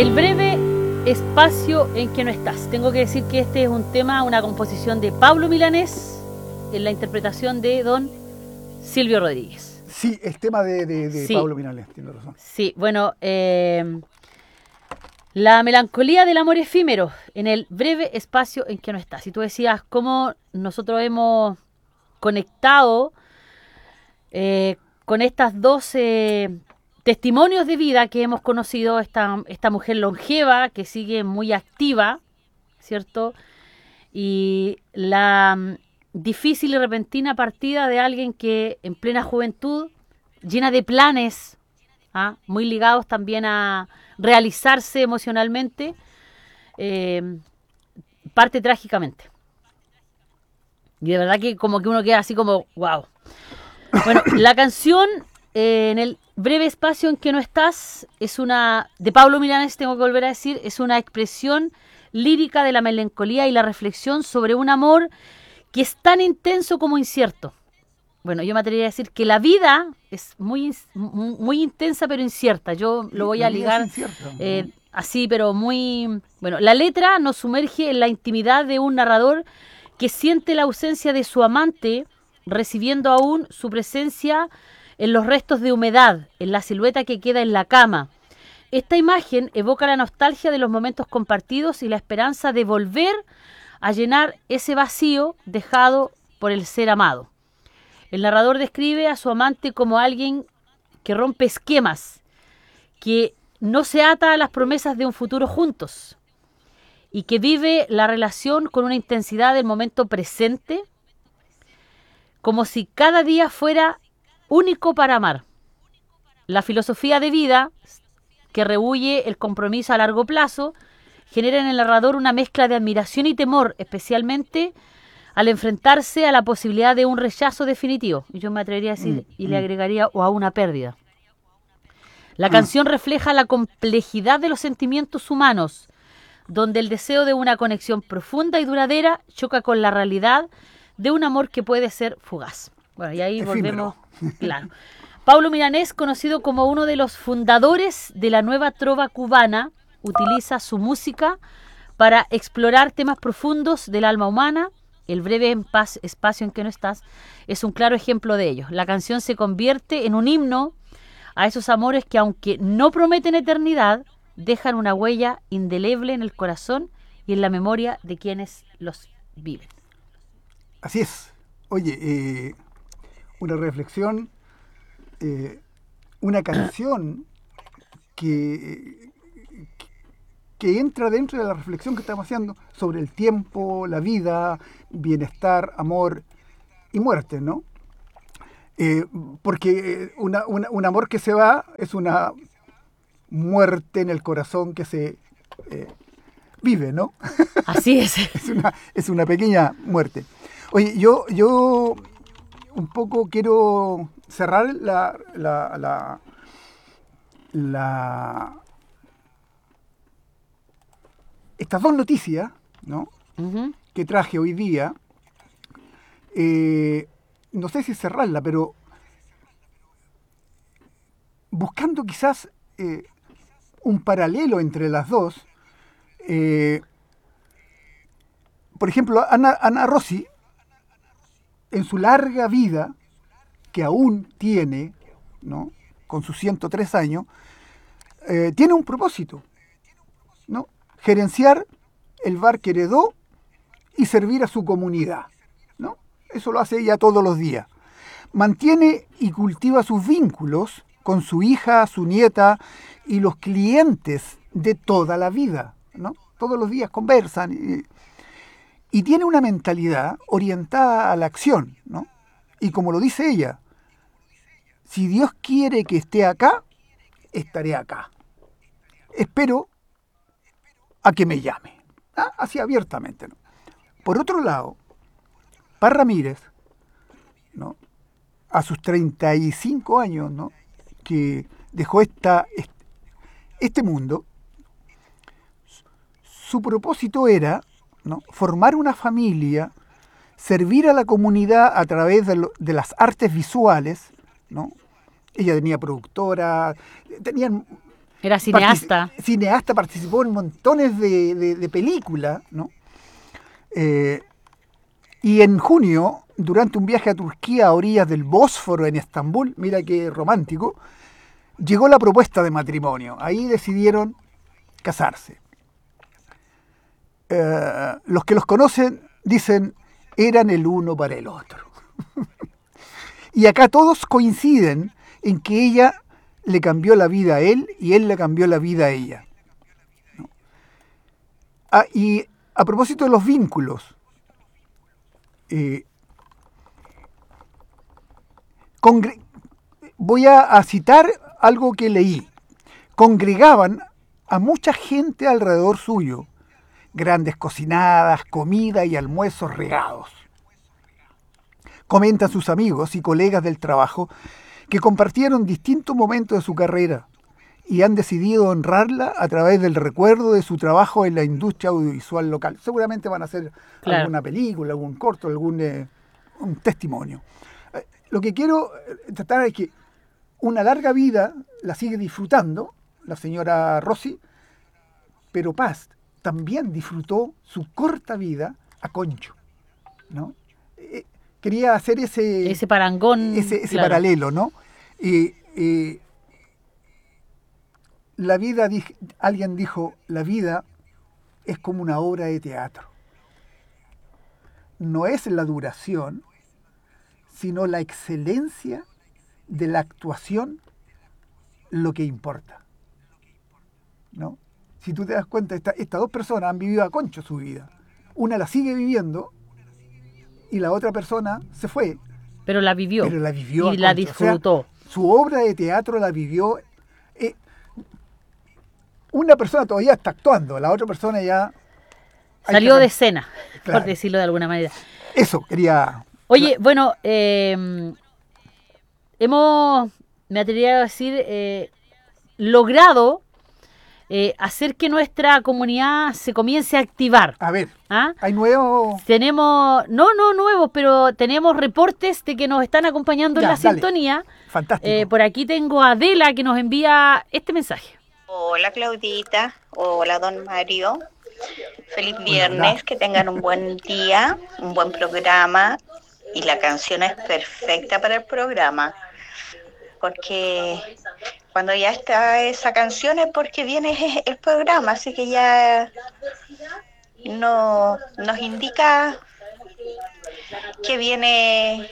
El breve espacio en que no estás. Tengo que decir que este es un tema, una composición de Pablo Milanés en la interpretación de don Silvio Rodríguez. Sí, el tema de Sí. Pablo Milanés, tiene razón. Sí, bueno, la melancolía del amor efímero en el breve espacio en que no estás. Y tú decías cómo nosotros hemos conectado con estas dos testimonios de vida que hemos conocido, esta mujer longeva que sigue muy activa, ¿cierto? Y la difícil y repentina partida de alguien que en plena juventud, llena de planes, muy ligados también a realizarse emocionalmente, parte trágicamente. Y de verdad que como que uno queda así como, wow. Bueno, la canción en el breve espacio en que no estás es una, de Pablo Milanés, tengo que volver a decir, es una expresión lírica de la melancolía y la reflexión sobre un amor que es tan intenso como incierto. Bueno, yo me atrevería a decir que la vida es muy intensa pero incierta. Yo lo voy a ligar así, pero muy... Bueno, la letra nos sumerge en la intimidad de un narrador que siente la ausencia de su amante, recibiendo aún su presencia en los restos de humedad, en la silueta que queda en la cama. Esta imagen evoca la nostalgia de los momentos compartidos y la esperanza de volver a llenar ese vacío dejado por el ser amado. El narrador describe a su amante como alguien que rompe esquemas, que no se ata a las promesas de un futuro juntos y que vive la relación con una intensidad del momento presente, como si cada día fuera único para amar. La filosofía de vida, que rehúye el compromiso a largo plazo, genera en el narrador una mezcla de admiración y temor, especialmente al enfrentarse a la posibilidad de un rechazo definitivo. Y yo me atrevería a decir, y le agregaría, o a una pérdida. La canción refleja la complejidad de los sentimientos humanos, donde el deseo de una conexión profunda y duradera choca con la realidad de un amor que puede ser fugaz. Bueno, y ahí efímero. Volvemos, claro. Pablo Milanés, conocido como uno de los fundadores de la nueva trova cubana, utiliza su música para explorar temas profundos del alma humana. El breve espacio en que no estás es un claro ejemplo de ello. La canción se convierte en un himno a esos amores que, aunque no prometen eternidad, dejan una huella indeleble en el corazón y en la memoria de quienes los viven. Así es. Oye, una reflexión, una canción que entra dentro de la reflexión que estamos haciendo sobre el tiempo, la vida, bienestar, amor y muerte, ¿no? Porque un amor que se va es una muerte en el corazón que se vive, ¿no? Así es. es una pequeña muerte. Oye, yo un poco quiero cerrar estas dos noticias, ¿no? Uh-huh. Que traje hoy día. No sé si cerrarla, pero buscando quizás un paralelo entre las dos. Por ejemplo, Ana Rossi, en su larga vida, que aún tiene, ¿no?, con sus 103 años, tiene un propósito, ¿no? Gerenciar el bar que heredó y servir a su comunidad, ¿no? Eso lo hace ella todos los días. Mantiene y cultiva sus vínculos con su hija, su nieta y los clientes de toda la vida, ¿no? Todos los días conversan y tiene una mentalidad orientada a la acción, ¿no? Y como lo dice ella, si Dios quiere que esté acá, estaré acá. Espero a que me llame, así abiertamente, ¿no? Por otro lado, Paz Ramírez, ¿no?, a sus 35 años, ¿no?, que dejó este mundo, su propósito era, ¿no?, formar una familia, servir a la comunidad a través de las artes visuales, ¿no? Ella tenía productora, tenían Era cineasta. Cineasta, participó en montones de películas, ¿no? Y en junio, durante un viaje a Turquía a orillas del Bósforo en Estambul, mira qué romántico, llegó la propuesta de matrimonio. Ahí decidieron casarse. Los que los conocen dicen, eran el uno para el otro. Y acá todos coinciden en que ella le cambió la vida a él y él le cambió la vida a ella. ¿No? Y a propósito de los vínculos, voy a citar algo que leí. Congregaban a mucha gente alrededor suyo, grandes cocinadas, comida y almuerzos regados. Comentan sus amigos y colegas del trabajo que compartieron distintos momentos de su carrera y han decidido honrarla a través del recuerdo de su trabajo en la industria audiovisual local. Seguramente van a hacer alguna película, algún corto, un testimonio. Lo que quiero tratar es que una larga vida la sigue disfrutando la señora Rossi, pero Paz también disfrutó su corta vida a Concho, ¿no? Quería hacer ese parangón, ese paralelo, ¿no? La vida, alguien dijo, la vida es como una obra de teatro. No es la duración, sino la excelencia de la actuación lo que importa, ¿no? Si tú te das cuenta, estas dos personas han vivido a Concho su vida. Una la sigue viviendo y la otra persona se fue. Pero la vivió. Y la disfrutó. O sea, su obra de teatro la vivió. Una persona todavía está actuando, la otra persona ya... Salió de escena, claro, por decirlo de alguna manera. Eso, quería... Oye, bueno, me atrevería a decir, logrado hacer que nuestra comunidad se comience a activar. A ver, ¿hay nuevos? Tenemos, no nuevos, pero tenemos reportes de que nos están acompañando en la sintonía. Fantástico. Por aquí tengo a Adela que nos envía este mensaje. Hola Claudita, hola don Mario, feliz viernes, hola. Que tengan un buen día, un buen programa y la canción es perfecta para el programa. Porque cuando ya está esa canción es porque viene el programa, así que ya nos indica que viene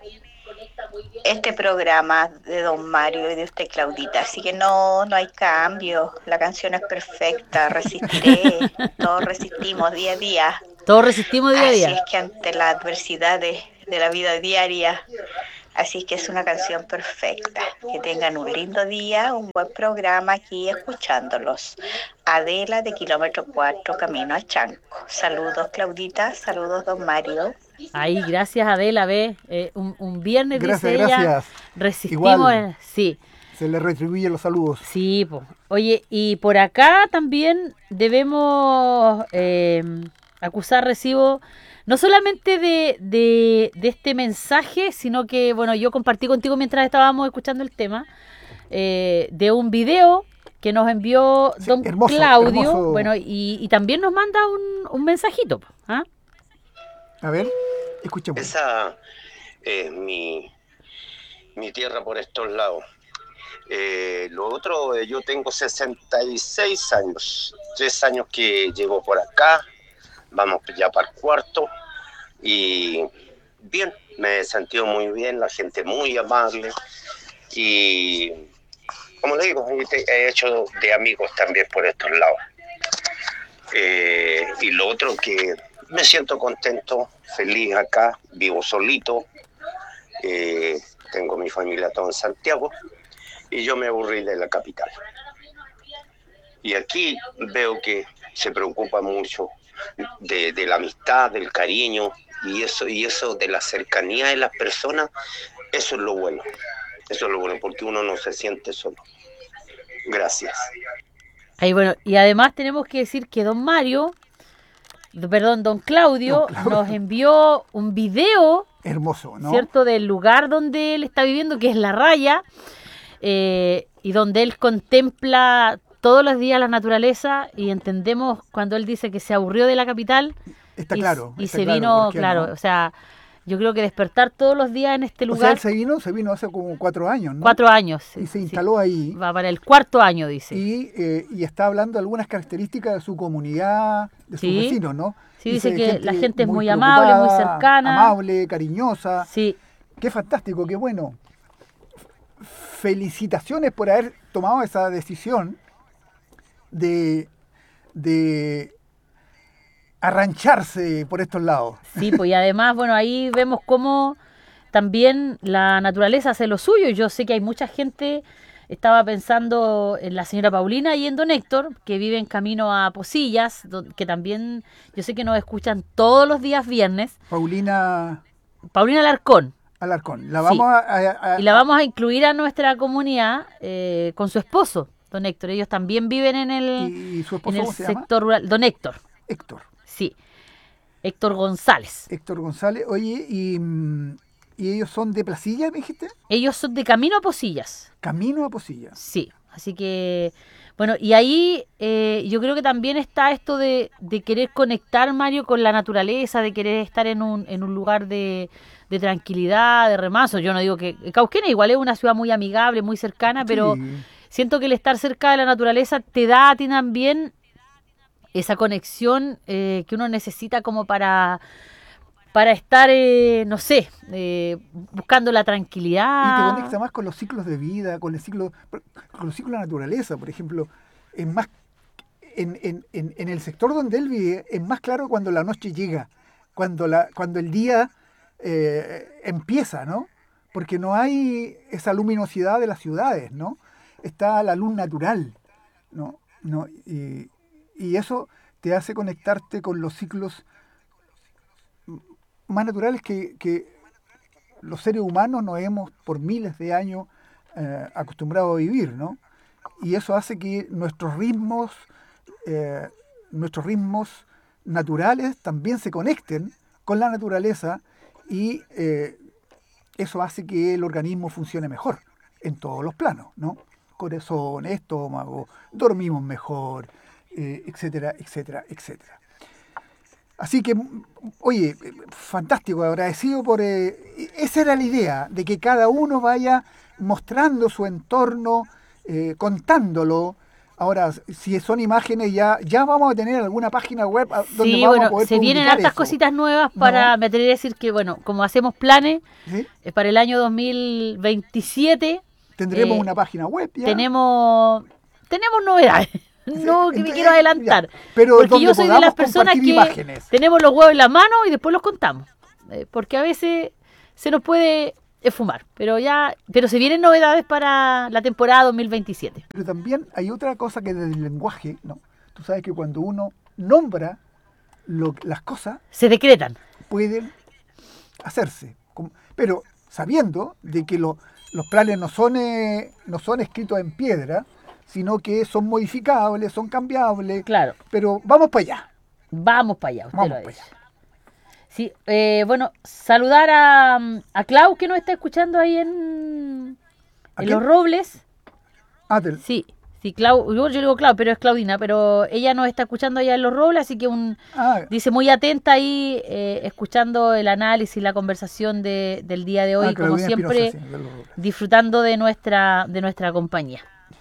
este programa de don Mario y de usted Claudita, así que no hay cambio, la canción es perfecta, resistiré, todos resistimos día a día. Todos resistimos día a día. Así es que ante la adversidad de la vida diaria. Así que es una canción perfecta. Que tengan un lindo día, un buen programa aquí escuchándolos. Adela de kilómetro 4, camino a Chanco. Saludos Claudita, saludos don Mario. Ahí, gracias Adela, un viernes gracias, dice ella. Gracias. Resistimos, sí. Se le retribuye los saludos. Sí, pues. Oye, y por acá también debemos acusar recibo no solamente de este mensaje, sino que, bueno, yo compartí contigo mientras estábamos escuchando el tema, de un video que nos envió don Claudio, hermoso. Bueno, y también nos manda un mensajito. ¿Ah? A ver, escuchemos. Esa es mi tierra por estos lados. Lo otro, yo tengo 66 años, 3 años que llevo por acá. Vamos ya para el cuarto y bien, me he sentido muy bien, la gente muy amable y como le digo, he hecho de amigos también por estos lados. Y lo otro que me siento contento, feliz acá, vivo solito, tengo mi familia todo en Santiago y yo me aburrí de la capital. Y aquí veo que se preocupa mucho de la amistad, del cariño y eso de la cercanía de las personas, eso es lo bueno porque uno no se siente solo. Gracias. Ahí bueno, y además tenemos que decir que don Claudio nos envió un video hermoso, ¿no? ¿Cierto? Del lugar donde él está viviendo, que es La Raya, y donde él contempla todos los días a la naturaleza y entendemos cuando él dice que se aburrió de la capital. Está y, claro. Y está se claro vino, por qué, claro, ¿no? o sea, yo creo que despertar todos los días en este O sea, lugar, él se vino hace como 4 años, ¿no? 4 años. Y se sí, instaló ahí. va para el 4º año, dice. Y está hablando de algunas características de su comunidad, de sus Sí. vecinos, ¿no? Sí, dice de que la gente es muy amable, muy preocupada, cercana. amable, cariñosa. Sí, Qué fantástico, qué bueno. Felicitaciones por haber tomado esa decisión de arrancharse por estos lados. sí, pues y además, bueno, ahí vemos cómo también la naturaleza hace lo suyo. Yo sé que hay mucha gente, estaba pensando en la señora Paulina y en don Héctor, que viven camino a Posillas, que también yo sé que nos escuchan todos los días viernes. Paulina Paulina Alarcón. Alarcón. La Sí. vamos Y la vamos a incluir a nuestra comunidad con su esposo, don Héctor. Ellos también viven en ¿Y su esposo en el cómo se llama? sector rural. Don Héctor, Héctor. sí. Héctor González. Héctor González. Oye, ¿y ellos son de Placilla, me dijiste? Ellos son de camino a Posillas. Camino a Posilla. Sí, así que, bueno, y ahí yo creo que también está esto de querer conectar, Mario, con la naturaleza, de querer estar en un lugar de tranquilidad, de remanso. Yo no digo que Cauquenes igual es una ciudad muy amigable, muy cercana, pero Sí. siento que el estar cerca de la naturaleza te da a ti también esa conexión que uno necesita como para estar, no sé, buscando la Y te tranquilidad. conecta más con los ciclos de vida, con los ciclos de la naturaleza, por ejemplo. Es más, en el sector donde él vive, es más claro cuando la noche llega, cuando el día empieza, ¿no? Porque no hay esa luminosidad de las ciudades, ¿no? Está la luz natural, ¿no? Y eso te hace conectarte con los ciclos más naturales que los seres humanos nos hemos por miles de años acostumbrado a vivir, ¿no? Y eso hace que nuestros ritmos naturales también se conecten con la naturaleza y eso hace que el organismo funcione mejor en todos los planos, ¿no? Corazón, estómago, dormimos mejor, etcétera, etcétera, etcétera. Así que, oye, fantástico, agradecido por... esa era la idea, de que cada uno vaya mostrando su entorno, contándolo. Ahora, si son imágenes, ya vamos a tener alguna página web donde Sí, vamos a bueno, poder se vienen publicar hartas eso. cositas nuevas para, ¿No? me atrevería a decir que, bueno, como hacemos planes, ¿Sí? para el año 2027 Tendremos eh, una página web ya. tenemos novedades. No, que me quiero adelantar. Ya. Pero Porque donde yo soy de las podamos personas compartir que imágenes. tenemos los huevos en la mano y después los contamos. Porque a veces se nos puede fumar. Pero se vienen novedades para la temporada 2027. Pero también hay otra cosa que desde el lenguaje, ¿no? Tú sabes que cuando uno nombra las cosas, Se decretan. pueden hacerse. Pero sabiendo de que los planes no son escritos en piedra, sino que son modificables, son cambiables. Claro. Pero vamos para allá. Vamos para allá. Usted Vamos lo ha para dicho. allá. Sí, bueno, saludar a Clau, que nos está escuchando ahí en quién? Los Robles. Sí. Sí, Clau, yo le digo Clau, pero es Claudina, pero ella nos está escuchando allá en Los Robles, así que dice muy atenta ahí, escuchando el análisis, la conversación del día de hoy, como Claudina siempre, Espinosa, sí, de Los Robles. disfrutando de nuestra compañía.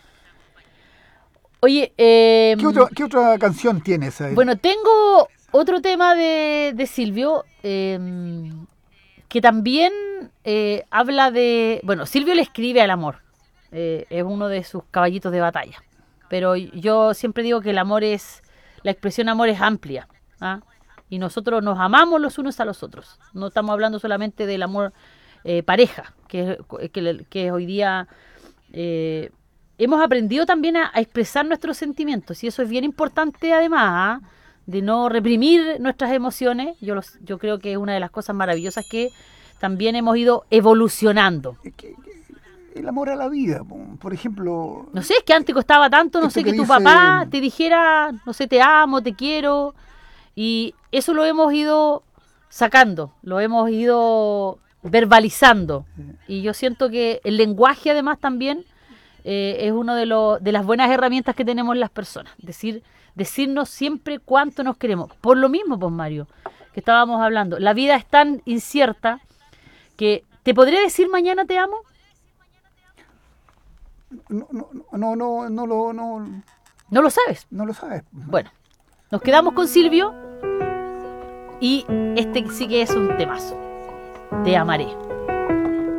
Oye, ¿Qué otra canción tienes ahí? bueno, tengo otro tema de Silvio, que también habla de... Bueno, Silvio le escribe al amor, es uno de sus caballitos de batalla, pero yo siempre digo que la expresión amor es amplia, ¿ah? Y nosotros nos amamos los unos a los otros, no estamos hablando solamente del amor pareja, que hoy día... hemos aprendido también a expresar nuestros sentimientos y eso es bien importante además, ¿ah? De no reprimir nuestras emociones. Yo creo que es una de las cosas maravillosas que también hemos ido evolucionando. El amor a la vida, por ejemplo. No sé, es que antes costaba tanto, no Esto sé, que que tu dice- papá te dijera, no sé, te amo, te quiero, y eso lo hemos ido sacando, lo hemos ido verbalizando, y yo siento que el lenguaje además también es uno de las buenas herramientas que tenemos las personas. Decirnos siempre cuánto nos queremos. Por lo mismo, pues Mario, que estábamos hablando, la vida es tan incierta que ¿te podré decir mañana te amo? ¿No lo sabes? No lo sabes. Bueno, nos quedamos con Silvio y este sí que es un temazo. Te amaré.